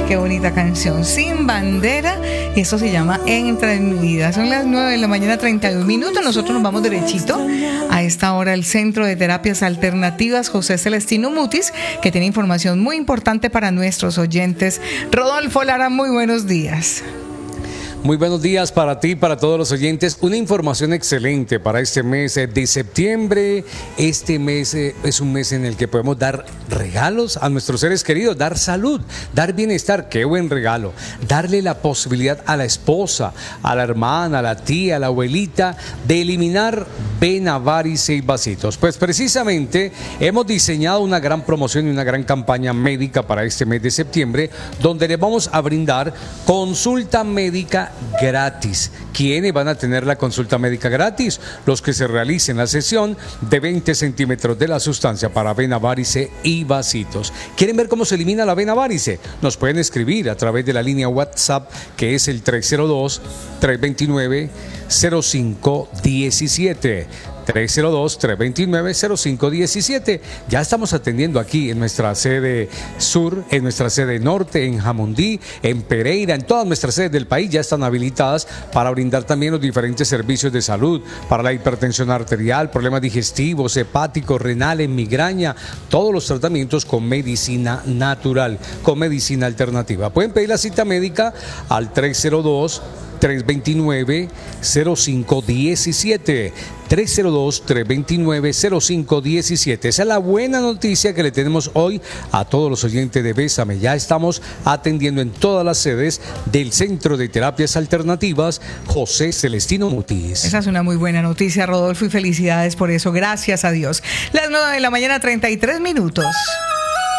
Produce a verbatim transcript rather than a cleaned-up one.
Qué bonita canción, Sin Bandera, y eso se llama Entra en mi vida. Son las nueve de la mañana, treinta y un minutos. Nosotros nos vamos derechito a esta hora al Centro de Terapias Alternativas José Celestino Mutis, que tiene información muy importante para nuestros oyentes. Rodolfo Lara, muy buenos días. Muy buenos días para ti, para todos los oyentes. Una información excelente para este mes de septiembre. Este mes es un mes en el que podemos dar regalos a nuestros seres queridos, dar salud, dar bienestar. Qué buen regalo. Darle la posibilidad a la esposa, a la hermana, a la tía, a la abuelita, de eliminar vena, varice y vasitos. Pues precisamente hemos diseñado una gran promoción y una gran campaña médica para este mes de septiembre, donde les vamos a brindar consulta médica gratis. ¿Quiénes van a tener la consulta médica gratis? Los que se realicen la sesión de veinte centímetros de la sustancia para vena, varice y vasitos. ¿Quieren ver cómo se elimina la vena varice? Nos pueden escribir a través de la línea WhatsApp, que es el tres cero dos, tres dos nueve, cero cinco uno siete. tres cero dos, tres dos nueve, cero cinco uno siete. Ya estamos atendiendo aquí en nuestra sede sur, en nuestra sede norte, en Jamundí, en Pereira, en todas nuestras sedes del país ya están habilitadas para brindar también los diferentes servicios de salud, para la hipertensión arterial, problemas digestivos, hepáticos, renales, migraña, todos los tratamientos con medicina natural, con medicina alternativa. Pueden pedir la cita médica al tres cero dos, tres dos nueve, cero cinco uno siete. tres cero dos, tres dos nueve, cero cinco uno siete. Esa es la buena noticia que le tenemos hoy a todos los oyentes de Bésame. Ya estamos atendiendo en todas las sedes del Centro de Terapias Alternativas José Celestino Mutis. Esa es una muy buena noticia, Rodolfo, y felicidades por eso. Gracias a Dios. Las nueve de la mañana, treinta y tres minutos.